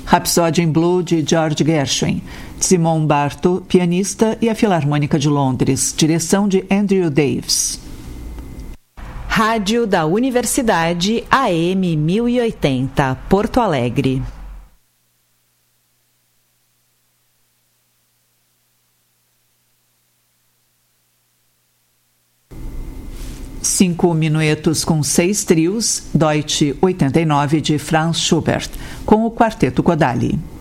Rhapsody in Blue, de George Gershwin. Simon Barto, pianista, e a Filarmônica de Londres. Direção de Andrew Daves. Rádio da Universidade AM 1080, Porto Alegre. Cinco minuetos com 6 trios, Deutsche 89 de Franz Schubert, com o Quarteto Kodály.